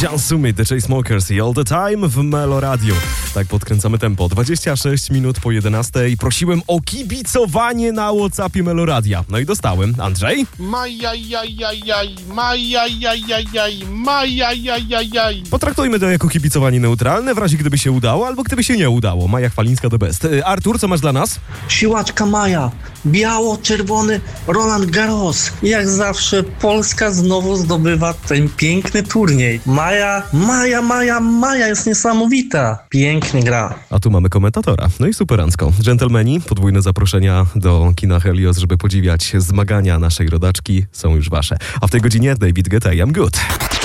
Sean Summit, The Chainsmokers i All The Time w Melo Radio. Tak podkręcamy tempo. 26 minut po 11. Prosiłem o kibicowanie na WhatsAppie Melo Radia. No i dostałem. Andrzej? Potraktujmy to jako kibicowanie neutralne, w razie gdyby się udało, albo gdyby się nie udało. Maja Chwalińska the best. Artur, co masz dla nas? Siłaczka Maja, biało-czerwony Roland Garros. Jak zawsze Polska znowu zdobywa ten piękny turniej. Maja jest niesamowita. Pięknie gra. A tu mamy komentatora. No i superancko. Dżentelmeni, podwójne zaproszenia do kina Helios, żeby podziwiać zmagania naszej rodaczki, są już wasze. A w tej godzinie David Guetta, I'm Good.